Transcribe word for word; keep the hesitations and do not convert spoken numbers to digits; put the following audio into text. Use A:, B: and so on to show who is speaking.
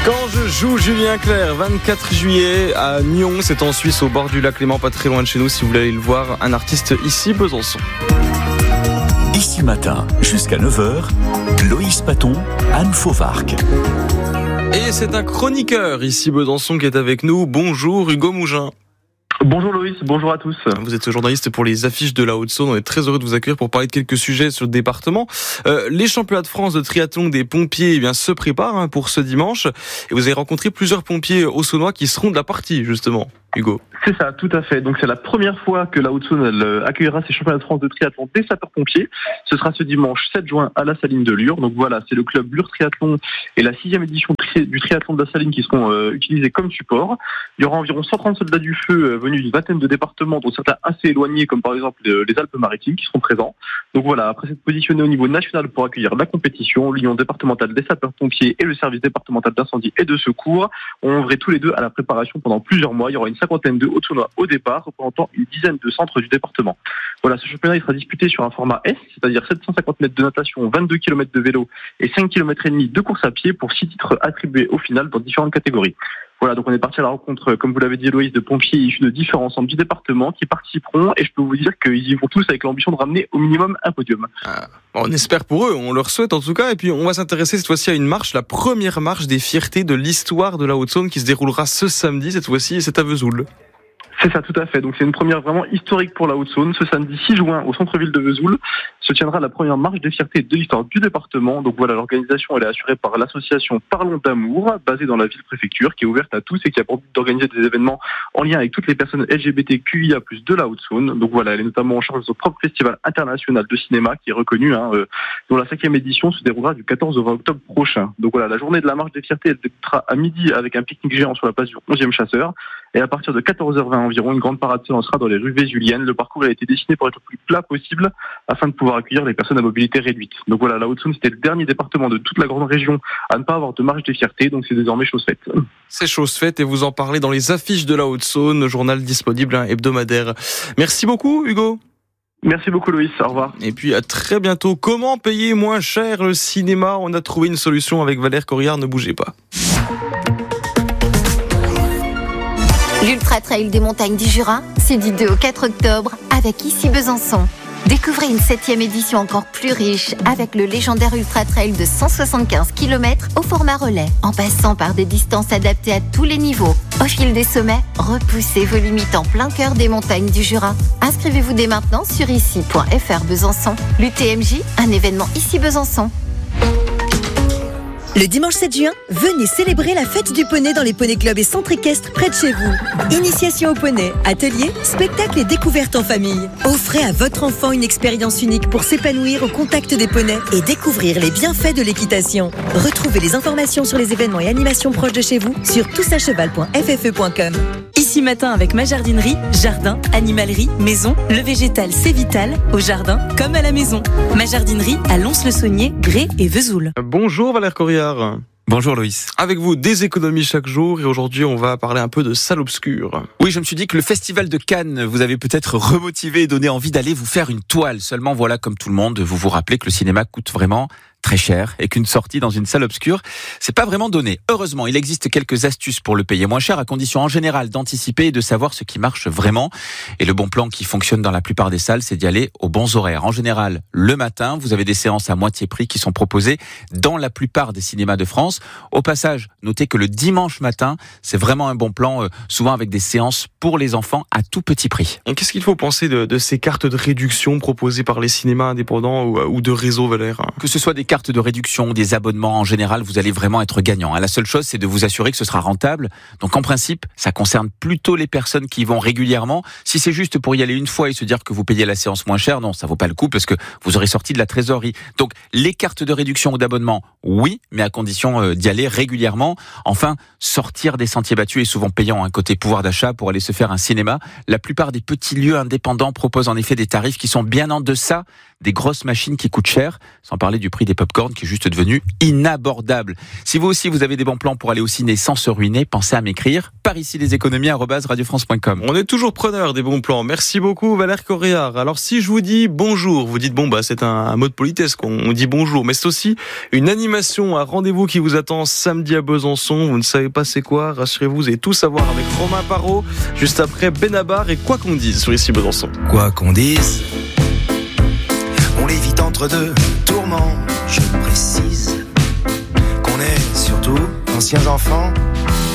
A: Quand je joue Julien Clerc, vingt-quatre juillet à Nyon, c'est en Suisse au bord du lac Léman, pas très loin de chez nous si vous voulez aller le voir, un artiste ici Besançon.
B: Ici matin, jusqu'à neuf heures, Loïs Paton, Anne Fauvarc.
A: Et c'est un chroniqueur ici Besançon qui est avec nous. Bonjour Hugo Mougin.
C: Bonjour Loïs, bonjour à tous.
A: Vous êtes journaliste pour les affiches de la Haute-Saône. On est très heureux de vous accueillir pour parler de quelques sujets sur le département. Euh, les championnats de France de triathlon des pompiers eh bien, se préparent hein, pour ce dimanche. Et vous avez rencontré plusieurs pompiers haut-saônois qui seront de la partie, justement, Hugo.
C: C'est ça, tout à fait. Donc c'est la première fois que la Haute-Saône elle, accueillera ces championnats de France de triathlon des sapeurs-pompiers. Ce sera ce dimanche sept juin à la Saline de Lure. Donc voilà, c'est le club Lure Triathlon et la sixième édition du triathlon de la Saline qui seront euh, utilisés comme support. Il y aura environ cent trente soldats du feu euh, venus d'une vingtaine de départements, dont certains assez éloignés, comme par exemple euh, les Alpes-Maritimes, qui seront présents. Donc voilà, après s'être positionné au niveau national pour accueillir la compétition, l'Union départementale des sapeurs-pompiers et le service départemental d'incendie et de secours ont œuvré tous les deux à la préparation pendant plusieurs mois. Il y aura une cinquantaine de Haute-Saônois au départ, représentant une dizaine de centres du département. Voilà, ce championnat il sera disputé sur un format S, c'est-à-dire sept cent cinquante mètres de natation, vingt-deux kilomètres de vélo et cinq kilomètres et demi de course à pied pour six titres attribués au final dans différentes catégories. Voilà, donc on est parti à la rencontre, comme vous l'avez dit Loïs, de pompiers issus de différents centres du département qui participeront et je peux vous dire qu'ils y vont tous avec l'ambition de ramener au minimum un podium.
A: Ah, on espère pour eux, on leur souhaite en tout cas. Et puis on va s'intéresser cette fois-ci à une marche, la première marche des fiertés de l'histoire de la Haute-Saône qui se déroulera ce samedi, cette fois-ci, et c'est à Vesoul.
C: C'est ça, tout à fait. Donc c'est une première vraiment historique pour la Haute-Saône. Ce samedi six juin, au centre-ville de Vesoul, se tiendra la première marche des fiertés de l'histoire du département. Donc voilà, l'organisation elle est assurée par l'association Parlons d'amour, basée dans la ville-préfecture, qui est ouverte à tous et qui a pour but d'organiser des événements en lien avec toutes les personnes L G B T Q I A plus, de la Haute-Saône. Donc voilà, elle est notamment en charge de son propre festival international de cinéma, qui est reconnu, hein, euh, dont la cinquième édition se déroulera du quatorze au vingt octobre prochain. Donc voilà, la journée de la marche des fiertés, elle débutera à midi avec un pique-nique géant sur la place du onzième chasseur. Et à partir de quatorze heures vingt environ, une grande parade se lancera dans les rues vésuliennes. Le parcours a été dessiné pour être le plus plat possible afin de pouvoir accueillir les personnes à mobilité réduite. Donc voilà, la Haute-Saône, c'était le dernier département de toute la grande région à ne pas avoir de marche des fiertés, donc c'est désormais chose faite.
A: C'est chose faite et vous en parlez dans les affiches de la Haute-Saône, journal disponible hein, hebdomadaire. Merci beaucoup Hugo.
C: Merci beaucoup Loïs, au revoir.
A: Et puis à très bientôt. Comment payer moins cher le cinéma ? On a trouvé une solution avec Valère Corriard, ne bougez pas.
D: L'Ultra Trail des montagnes du Jura, c'est du deux au quatre octobre avec Ici Besançon. Découvrez une septième édition encore plus riche avec le légendaire Ultra Trail de cent soixante-quinze kilomètres au format relais, en passant par des distances adaptées à tous les niveaux. Au fil des sommets, repoussez vos limites en plein cœur des montagnes du Jura. Inscrivez-vous dès maintenant sur ici point f r Besançon. L'U T M J, un événement Ici Besançon.
E: Le dimanche sept juin, venez célébrer la fête du poney dans les poneys clubs et centres équestres près de chez vous. Initiation au poney, ateliers, spectacles et découvertes en famille. Offrez à votre enfant une expérience unique pour s'épanouir au contact des poneys et découvrir les bienfaits de l'équitation. Retrouvez les informations sur les événements et animations proches de chez vous sur tous à cheval point f f e point com.
F: Ici matin avec ma jardinerie, jardin, animalerie, maison, le végétal c'est vital, au jardin comme à la maison. Ma jardinerie à Lons-le-Saunier, Gré et Vesoul.
A: Bonjour Valère Corriard.
G: Bonjour Loïs.
A: Avec vous, des économies chaque jour et aujourd'hui on va parler un peu de salles obscures.
G: Oui, je me suis dit que le festival de Cannes vous avait peut-être remotivé et donné envie d'aller vous faire une toile. Seulement voilà, comme tout le monde, vous vous rappelez que le cinéma coûte vraiment très cher et qu'une sortie dans une salle obscure, c'est pas vraiment donné. Heureusement, il existe quelques astuces pour le payer moins cher, à condition en général d'anticiper et de savoir ce qui marche vraiment. Et le bon plan qui fonctionne dans la plupart des salles, c'est d'y aller aux bons horaires. En général, le matin, vous avez des séances à moitié prix qui sont proposées dans la plupart des cinémas de France. Au passage, notez que le dimanche matin, c'est vraiment un bon plan, euh, souvent avec des séances pour les enfants à tout petit prix.
A: Et qu'est-ce qu'il faut penser de, de ces cartes de réduction proposées par les cinémas indépendants ou, ou de réseaux, Valère ?
G: Que ce soit des cartes de réduction, des abonnements, en général, vous allez vraiment être gagnant. La seule chose, c'est de vous assurer que ce sera rentable. Donc, en principe, ça concerne plutôt les personnes qui y vont régulièrement. Si c'est juste pour y aller une fois et se dire que vous payez la séance moins cher, non, ça vaut pas le coup parce que vous aurez sorti de la trésorerie. Donc, les cartes de réduction ou d'abonnement, oui, mais à condition d'y aller régulièrement. Enfin, sortir des sentiers battus est souvent payant, un côté pouvoir d'achat pour aller se faire un cinéma. La plupart des petits lieux indépendants proposent en effet des tarifs qui sont bien en deçà des grosses machines qui coûtent cher, sans parler du prix des pop-corn qui est juste devenu inabordable. Si vous aussi vous avez des bons plans pour aller au ciné sans se ruiner, pensez à m'écrire par ici les économies arobase radio france point com.
A: On est toujours preneur des bons plans. Merci beaucoup Valère Corréard. Alors si je vous dis bonjour, vous dites bon bah c'est un, un mot de politesse qu'on on dit bonjour, mais c'est aussi une animation, un rendez-vous qui vous attend samedi à Besançon. Vous ne savez pas c'est quoi, rassurez-vous, vous allez tout savoir avec Romain Parot, juste après Benabar et quoi qu'on dise sur ici Besançon.
H: Quoi qu'on dise, on l'évite entre deux tourments. Je précise qu'on est surtout anciens enfants